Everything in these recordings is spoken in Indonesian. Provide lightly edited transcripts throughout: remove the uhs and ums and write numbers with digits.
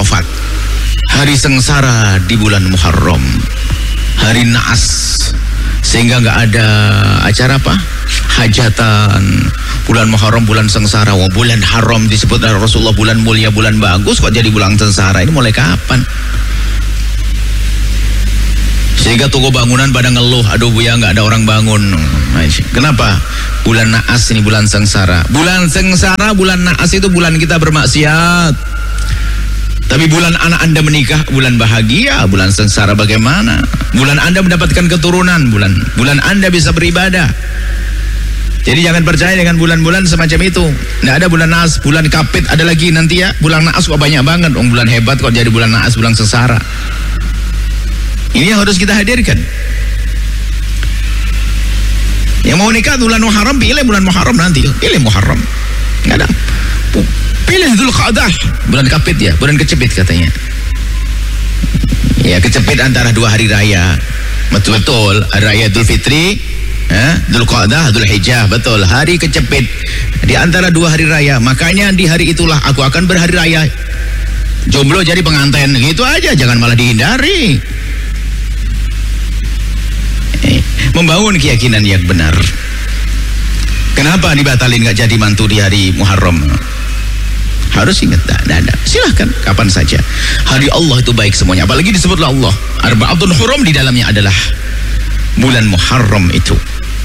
wafat. Hari sengsara di bulan Muharram, hari naas, sehingga nggak ada acara apa? Hajatan. Bulan Muharram bulan sengsara. Wah, bulan haram disebut oleh Rasulullah bulan mulia, bulan bagus, kok jadi bulan sengsara? Ini mulai kapan? Sehingga toko bangunan pada ngeluh, aduh Buya nggak ada orang bangun. Kenapa? Bulan naas ini bulan sengsara. Bulan sengsara, bulan naas itu bulan kita bermaksiat. Tapi bulan anak Anda menikah, bulan bahagia. Bulan sengsara bagaimana? Bulan Anda mendapatkan keturunan, bulan Anda bisa beribadah. Jadi jangan percaya dengan bulan-bulan semacam itu. Nggak ada bulan naas, bulan kapit ada lagi nanti ya. Bulan naas kok banyak banget, bulan hebat kok jadi bulan naas, bulan sengsara. Ini yang harus kita hadirkan. Yang mau nikah bulan Muharram, pilih bulan Muharram nanti. Pilih Muharram. Nggak ada. Pilih Dzulqa'dah, bulan kapit ya, bulan kecepit katanya. Ya, kecepit antara dua hari raya. Betul-betul, hari raya Idul Fitri, Dzulqa'dah, Dzulhijjah, betul. Hari kecepit di antara dua hari raya. Makanya di hari itulah aku akan berhari raya. Jomblo jadi pengantin, gitu aja, jangan malah dihindari. Membangun keyakinan yang benar. Kenapa dibatalin nggak jadi mantu di hari Muharram? Harus ingat, ada. Silahkan kapan saja. Hari Allah itu baik semuanya. Apalagi disebutlah Allah. Arba'atun hurum, di dalamnya adalah bulan Muharram itu.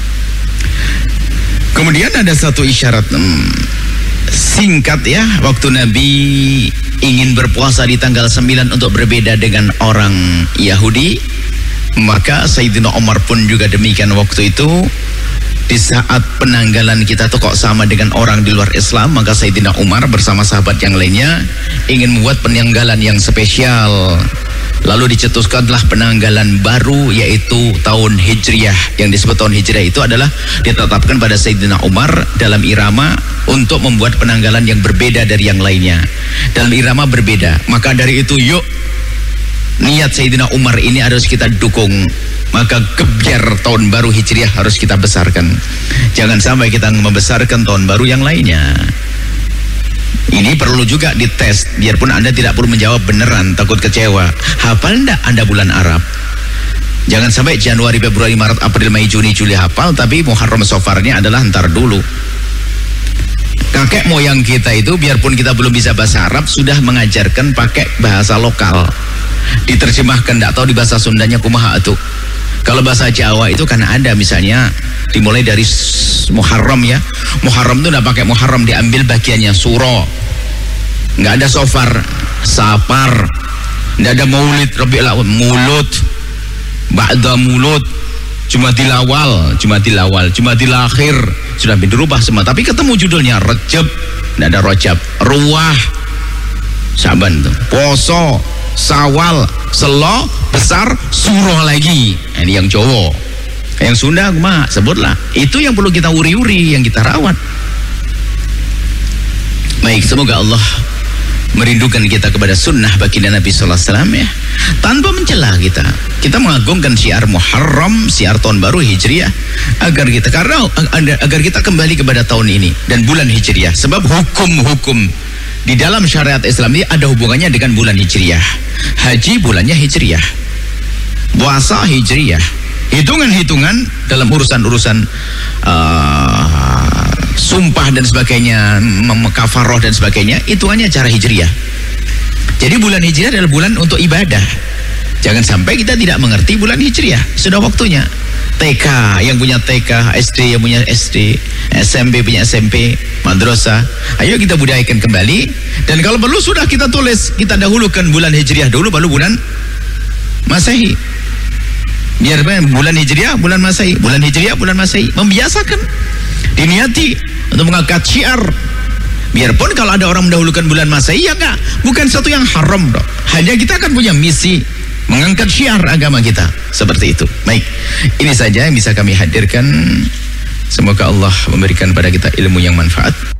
Kemudian ada satu isyarat singkat ya, waktu Nabi ingin berpuasa di tanggal 9 untuk berbeda dengan orang Yahudi, maka Sayyidina Umar pun juga demikian waktu itu. Di saat penanggalan kita tuh kok sama dengan orang di luar Islam, maka Sayyidina Umar bersama sahabat yang lainnya ingin membuat penanggalan yang spesial. Lalu dicetuskanlah penanggalan baru, yaitu tahun Hijriyah. Yang disebut tahun Hijriyah itu adalah ditetapkan pada Sayyidina Umar dalam irama untuk membuat penanggalan yang berbeda dari yang lainnya. Dalam irama berbeda. Maka dari itu yuk, niat Sayyidina Umar ini harus kita dukung. Maka kebiar tahun baru Hijriah harus kita besarkan. Jangan sampai kita membesarkan tahun baru yang lainnya. Ini perlu juga dites, biarpun Anda tidak perlu menjawab beneran, takut kecewa. Hafal enggak Anda bulan Arab? Jangan sampai Januari, Februari, Maret, April, Mei, Juni, Juli hafal, tapi Muharram Safarnya adalah ntar dulu. Kakek moyang kita itu, biarpun kita belum bisa bahasa Arab, sudah mengajarkan pakai bahasa lokal. Diterjemahkan, enggak tahu di bahasa Sundanya kumaha itu. Kalau bahasa Jawa itu kan ada, misalnya dimulai dari Muharram ya. Muharram itu enggak pakai Muharram, diambil bagiannya suro. Enggak ada sofar, sapar. Enggak ada maulid, Rabiul Awal, mulut, ba'da mulut, Jumadil Awal, Jumadil Akhir, sudah dirubah semua. Tapi ketemu judulnya Rajab, enggak ada Rajab. Ruah, Saban tuh. Poso, Sawal, Selo, Besar, Suro lagi. Ini yang Jawa. Yang Sunda mah sebutlah. Itu yang perlu kita uri-uri, yang kita rawat. Baik, semoga Allah merindukan kita kepada sunnah baginda Nabi sallallahu alaihi wasallam ya. Tanpa mencela kita mengagungkan syiar Muharram, syiar tahun baru Hijriah, agar kita kembali kepada tahun ini dan bulan Hijriah. Sebab hukum-hukum di dalam syariat Islam ini ada hubungannya dengan bulan Hijriah. Haji bulannya Hijriah, puasa Hijriah. Hitungan-hitungan dalam urusan-urusan sumpah dan sebagainya, kafaroh dan sebagainya, hitungannya cara Hijriah. Jadi bulan Hijriah adalah bulan untuk ibadah. Jangan sampai kita tidak mengerti bulan Hijriah. Sudah waktunya. TK yang punya TK, SD yang punya SD, SMP punya SMP, madrasah, ayo kita budayakan kembali. Dan kalau perlu sudah kita tulis, kita dahulukan bulan Hijriah dulu, baru bulan Masehi. Biar bulan Hijriah, bulan Masehi, bulan Hijriah, bulan Masehi. Membiasakan, diniati untuk mengangkat syiar. Biarpun kalau ada orang mendahulukan bulan Masehi, ya enggak, bukan satu yang haram dong. Hanya kita akan punya misi mengangkat syiar agama kita, seperti itu. Baik, ini saja yang bisa kami hadirkan. Semoga Allah memberikan pada kita ilmu yang manfaat.